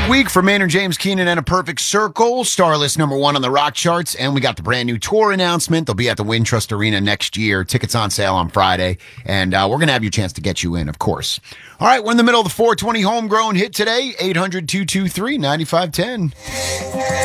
Week for Maynard James Keenan and a Perfect Circle, Starlist #1 on the rock charts, and we got the brand new tour announcement. They'll be at the Wintrust Arena next year. Tickets on sale on Friday, and we're going to have your chance to get you in, of course. All right, we're in the middle of the 420 Homegrown hit today, 800-223-9510.